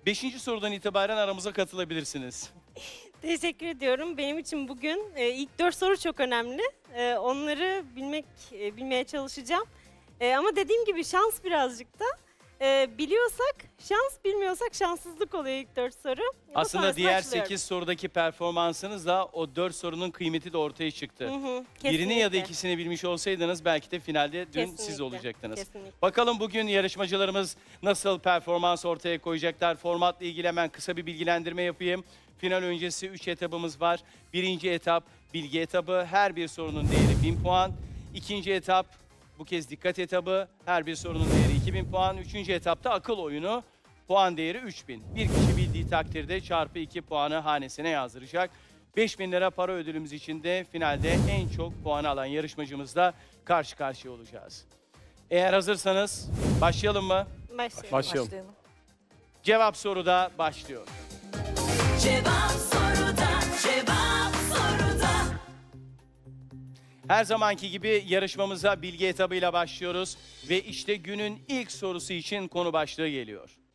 5. sorudan itibaren aramıza katılabilirsiniz. Teşekkür ediyorum. Benim için bugün ilk 4 soru çok önemli. Onları bilmeye çalışacağım. Ama dediğim gibi şans birazcık da. Biliyorsak şans, bilmiyorsak şanssızlık oluyor ilk 4 soru. Ama Aslında sonrasını diğer açılıyorum. 8 sorudaki performansınızla o 4 sorunun kıymeti de ortaya çıktı. Birini ya da Kesinlikle. ikisini bilmiş olsaydınız belki de finalde dün siz Kesinlikle, olacaktınız. kesinlikle. Bakalım bugün yarışmacılarımız nasıl performans ortaya koyacaklar? Formatla ilgili hemen kısa bir bilgilendirme yapayım. Final öncesi 3 etabımız var. Birinci etap bilgi etabı. Her bir sorunun değeri 1000 puan. İkinci etap bu kez dikkat etabı. Her bir sorunun değeri 2000 puan. Üçüncü etapta akıl oyunu. Puan değeri 3000. Bir kişi bildiği takdirde çarpı 2 puanı hanesine yazdıracak. 5000 lira para ödülümüz için de finalde en çok puanı alan yarışmacımızla karşı karşıya olacağız. Eğer hazırsanız başlayalım mı? Başlayalım. Başlayalım. Cevap soruda başlıyor. Cevap soruda, cevap soruda. Her zamanki gibi yarışmamıza bilgi etabıyla başlıyoruz ve işte günün ilk sorusu için konu başlığı geliyor.